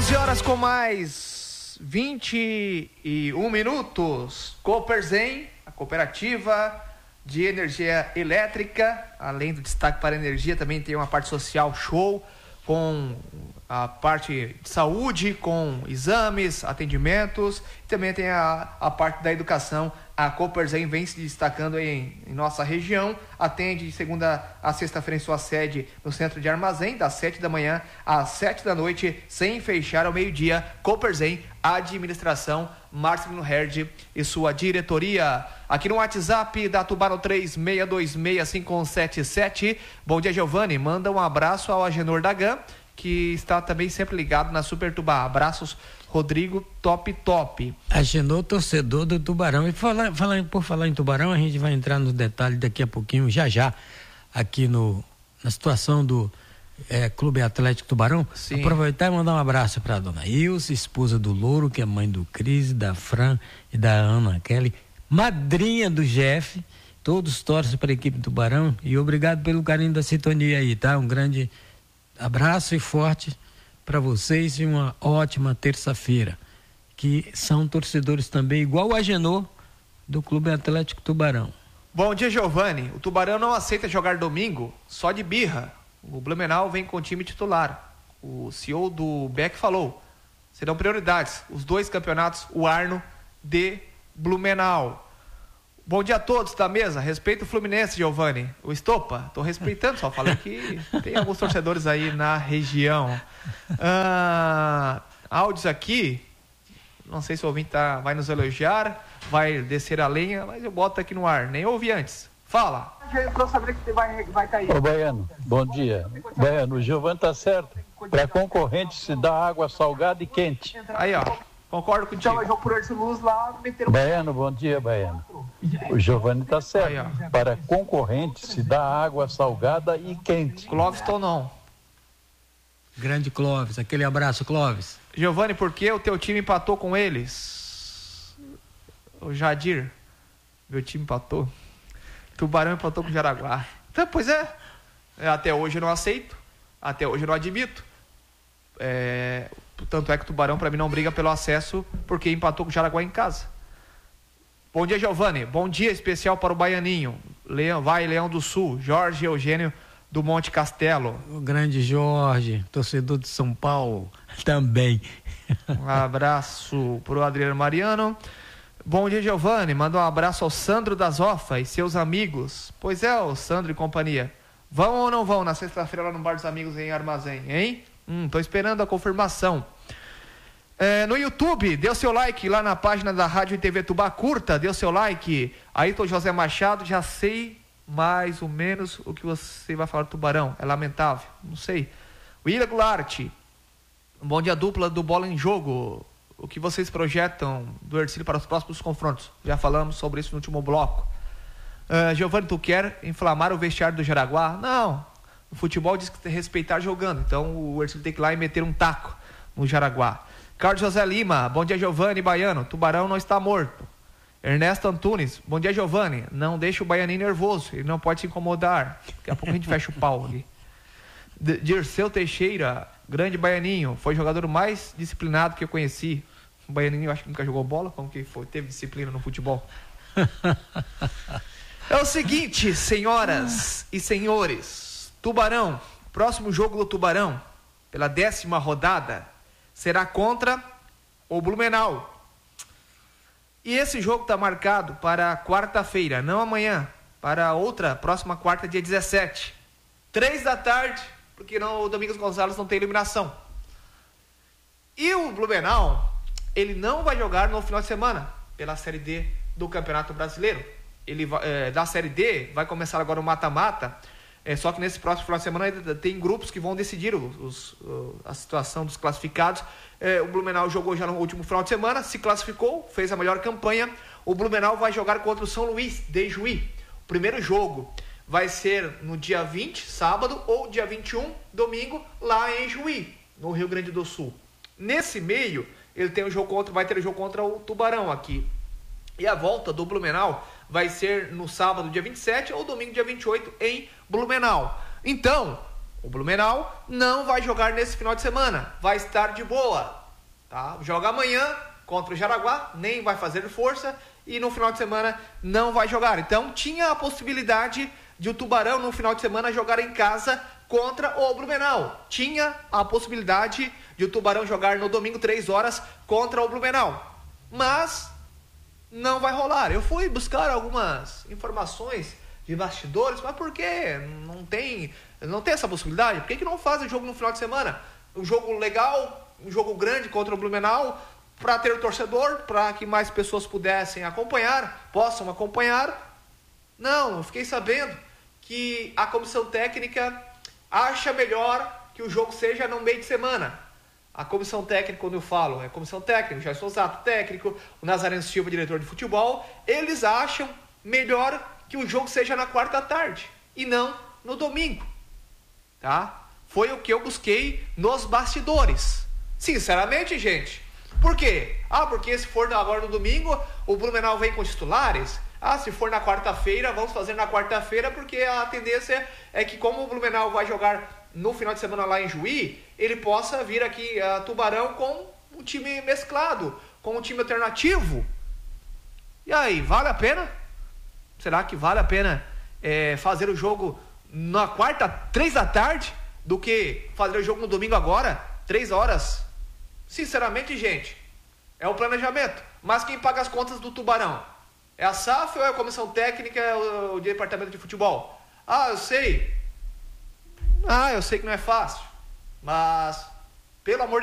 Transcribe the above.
11 horas com mais 21 minutos. Coperzen, a cooperativa de energia elétrica, além do destaque para a energia, também tem uma parte social show, com a parte de saúde, com exames, atendimentos, e também tem a parte da educação. A Coperzen vem se destacando em nossa região, atende de segunda a sexta-feira em sua sede no centro de Armazém, das 7 da manhã às 7 da noite, sem fechar ao meio-dia. Coperzen, administração, Marcelino Herd e sua diretoria. Aqui no WhatsApp da Tubarão 36265177. Bom dia, Giovanni. Manda um abraço ao Agenor Dagan, que está também sempre ligado na Super Tubá. Abraços, Rodrigo, top. Agenor, torcedor do Tubarão. E por falar em Tubarão, a gente vai entrar no detalhe daqui a pouquinho, já, aqui na situação do Clube Atlético Tubarão. Sim. Aproveitar e mandar um abraço para a dona Ilse, esposa do Louro, que é mãe do Cris, da Fran e da Ana Kelly, madrinha do Jeff. Todos torcem para a equipe do Tubarão e obrigado pelo carinho da sintonia aí, tá? Um grande abraço e forte para vocês e uma ótima terça-feira, que são torcedores também, igual o Agenor, do Clube Atlético Tubarão. Bom dia, Giovanni. O Tubarão não aceita jogar domingo só de birra. O Blumenau vem com o time titular. O CEO do Beck falou, serão prioridades os dois campeonatos, o Arno de Blumenau. Bom dia a todos da mesa. Respeito o Fluminense, Giovanni. O Estopa, tô respeitando, só falei que tem alguns torcedores aí na região. Áudios aqui, não sei se o ouvinte vai nos elogiar, vai descer a lenha, mas eu boto aqui no ar, nem ouvi antes. Fala. Pra saber que vai cair. Ô Baiano, bom dia. Baiano, o Giovanni tá certo. Para concorrente se dá água salgada e quente. Aí, ó. Concordo contigo. Então, jogo por Luz lá, meteram... Baiano, bom dia, Baiano. O Giovanni está certo. Aí, para concorrente se dá água salgada e quente. Clóvis Tonon. Grande Clóvis, aquele abraço, Clóvis. Giovanni, por que o teu time empatou com eles? O Jadir, meu time empatou. Tubarão empatou com o Jaraguá. Então, pois é. Até hoje eu não aceito. Até hoje eu não admito. Tanto é que o Tubarão para mim não briga pelo acesso porque empatou com o Jaraguá em casa. Bom dia, Giovanni. Bom dia especial para o Baianinho. Leão do Sul, Jorge Eugênio do Monte Castelo. O grande Jorge, torcedor de São Paulo também. Um abraço para o Adriano Mariano. Bom dia, Giovanni. Manda um abraço ao Sandro das Ofa e seus amigos. Pois é, o Sandro e companhia. Vão ou não vão na sexta-feira lá no Bar dos Amigos em Armazém, hein? Tô esperando a confirmação. No YouTube, dê o seu like lá na página da Rádio e TV Tubá, curta, dê o seu like. Ayrton José Machado, já sei mais ou menos o que você vai falar do Tubarão, é lamentável, não sei. William Goulart, bom dia, dupla do Bola em Jogo. O que vocês projetam do Ercílio para os próximos confrontos? Já falamos sobre isso no último bloco. Giovanni, tu quer inflamar o vestiário do Jaraguá? Não, o futebol diz que tem que respeitar jogando, então o Ercílio tem que ir lá e meter um taco no Jaraguá. Carlos José Lima, bom dia, Giovanni Baiano, Tubarão não está morto. Ernesto Antunes, bom dia, Giovanni, não deixa o Baianinho nervoso, ele não pode se incomodar, daqui a pouco a gente fecha o pau ali. Dirceu Teixeira, grande Baianinho, foi o jogador mais disciplinado que eu conheci. O Baianinho acho que nunca jogou bola, como que foi? Teve disciplina no futebol. É o seguinte, senhoras e senhores, Tubarão, próximo jogo do Tubarão, pela 10ª rodada, será contra o Blumenau. E esse jogo está marcado para quarta-feira, não amanhã, para outra, próxima quarta, dia 17. 3 da tarde, porque o Domingos Gonçalves não tem eliminação. E o Blumenau, ele não vai jogar no final de semana, pela Série D do Campeonato Brasileiro. Ele da Série D, vai começar agora o mata-mata, só que nesse próximo final de semana ainda tem grupos que vão decidir a situação dos classificados. O Blumenau jogou já no último final de semana, se classificou, fez a melhor campanha. O Blumenau vai jogar contra o São Luís de Juí. O primeiro jogo vai ser no dia 20, sábado, ou dia 21, domingo, lá em Juí, no Rio Grande do Sul. Nesse meio, vai ter o jogo contra o Tubarão aqui. E a volta do Blumenau vai ser no sábado, dia 27, ou domingo, dia 28, em Blumenau. Então, O Blumenau não vai jogar nesse final de semana, vai estar de boa, tá? Joga amanhã contra o Jaraguá, nem vai fazer força, e no final de semana não vai jogar. Então tinha a possibilidade de o Tubarão no final de semana jogar em casa contra o Blumenau. Tinha a possibilidade de o Tubarão jogar no domingo 3 horas contra o Blumenau. Mas não vai rolar. Eu fui buscar algumas informações de bastidores, mas por que não tem essa possibilidade? Por que não fazem jogo no final de semana? Um jogo legal, um jogo grande contra o Blumenau, para ter o torcedor, para que mais pessoas possam acompanhar. Não, eu fiquei sabendo que a comissão técnica acha melhor que o jogo seja no meio de semana. A comissão técnica, quando eu falo, é comissão técnica, já sou Zato técnico, o Nazareno Silva, diretor de futebol, eles acham melhor que o jogo seja na quarta à tarde e não no domingo, tá? Foi o que eu busquei nos bastidores. Sinceramente, gente, por quê? Porque se for agora no domingo, o Blumenau vem com titulares. Se for na quarta-feira, vamos fazer na quarta-feira, porque a tendência é que, como o Blumenau vai jogar no final de semana lá em Juí, ele possa vir aqui a Tubarão com um time mesclado, com um time alternativo. E aí, vale a pena? Será que vale a pena fazer o jogo na quarta, 3 da tarde, do que fazer o jogo no domingo agora, 3 horas? Sinceramente, gente, é o planejamento. Mas quem paga as contas do Tubarão? É a SAF ou é a comissão técnica, é o departamento de futebol? Eu sei. Eu sei que não é fácil. Mas, pelo amor de